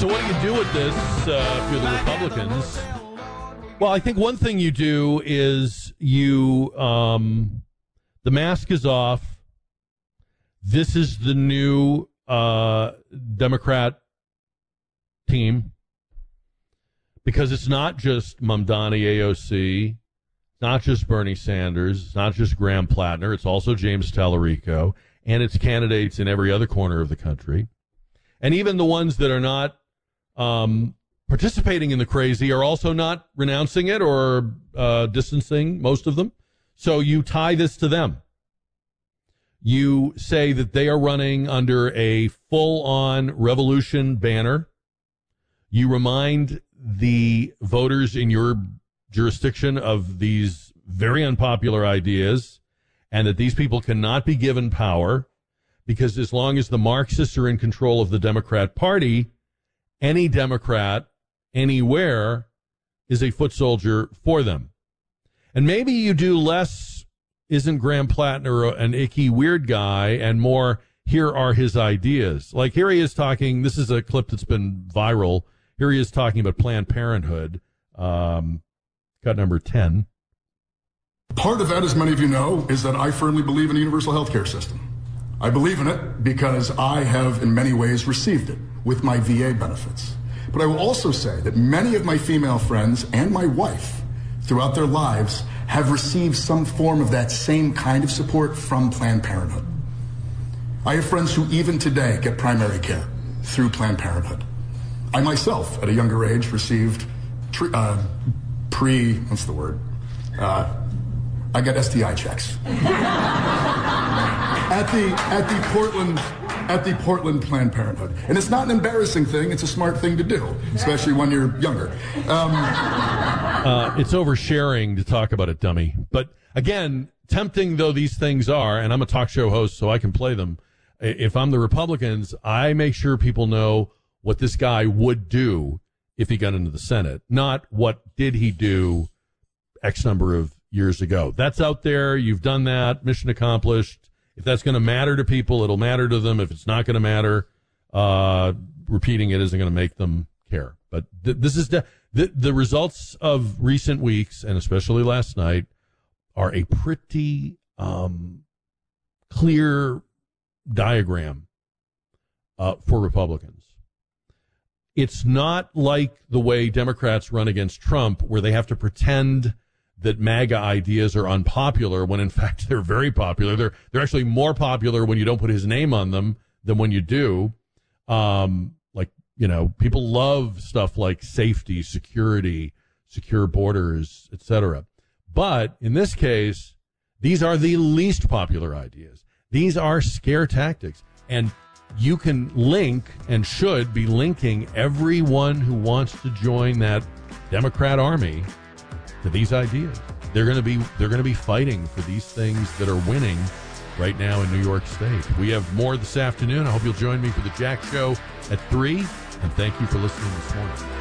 So what do you do with this if you're the Republicans? Well, I think one thing you do is you, the mask is off. This is the new Democrat team, because it's not just Mamdani AOC, it's not just Bernie Sanders, it's not just Graham Plattner, it's also James Tallarico, and it's candidates in every other corner of the country. And even the ones that are not participating in the crazy are also not renouncing it or distancing, most of them. So you tie this to them. You say that they are running under a full-on revolution banner. You remind the voters in your jurisdiction of these very unpopular ideas and that these people cannot be given power, because as long as the Marxists are in control of the Democrat Party, any Democrat anywhere is a foot soldier for them. And maybe you do less, isn't Graham Plattner an icky weird guy, and more, here are his ideas. Like here he is talking, this is a clip that's been viral. Here he is talking about Planned Parenthood, cut number 10. Part of that, as many of you know, is that I firmly believe in a universal health care system. I believe in it because I have in many ways received it with my VA benefits. But I will also say that many of my female friends and my wife throughout their lives have received some form of that same kind of support from Planned Parenthood. I have friends who even today get primary care through Planned Parenthood. I myself, at a younger age, received I got STI checks at the Portland Planned Parenthood. And it's not an embarrassing thing, it's a smart thing to do, especially when you're younger. It's oversharing to talk about it, dummy. But again, tempting though these things are, and I'm a talk show host so I can play them, if I'm the Republicans, I make sure people know what this guy would do if he got into the Senate, not what did he do X number of years ago. That's out there. You've done that. Mission accomplished. If that's going to matter to people, it'll matter to them. If it's not going to matter, repeating it isn't going to make them care. But this is the results of recent weeks, and especially last night, are a pretty clear diagram for Republicans. It's not like the way Democrats run against Trump, where they have to pretend that MAGA ideas are unpopular when in fact they're very popular. They're actually more popular when you don't put his name on them than when you do. People love stuff like safety, security, secure borders, etc. But in this case, these are the least popular ideas. These are scare tactics. And you can link and should be linking everyone who wants to join that Democrat army to these ideas. They're going to be fighting for these things that are winning right now in New York State. We have more this afternoon. I hope you'll join me for the Jack Show at 3, and thank you for listening this morning.